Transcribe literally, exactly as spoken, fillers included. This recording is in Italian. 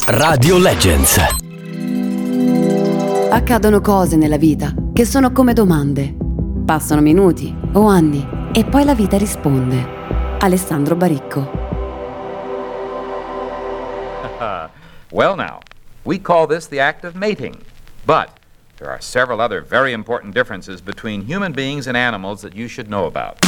Radio Legends. Accadono cose nella vita che sono come domande. Passano minuti o anni e poi la vita risponde. Alessandro Baricco. Well now, we call this the act of mating. But there are several other very important differences between human beings and animals that you should know about.